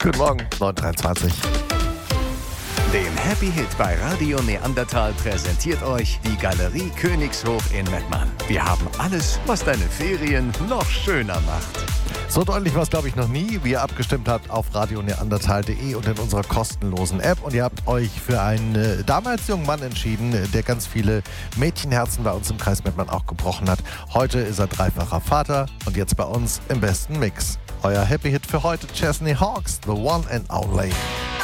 Guten Morgen, 9:23. Den Happy Hit bei Radio Neandertal präsentiert euch die Galerie Königshof in Mettmann. Wir haben alles, was deine Ferien noch schöner macht. So deutlich war es, glaube ich, noch nie, wie ihr abgestimmt habt auf radioneandertal.de und in unserer kostenlosen App. Und ihr habt euch für einen damals jungen Mann entschieden, der ganz viele Mädchenherzen bei uns im Kreis Mettmann auch gebrochen hat. Heute ist er dreifacher Vater und jetzt bei uns im besten Mix. Euer Happy Hit für heute, Chesney Hawkes, The One and Only.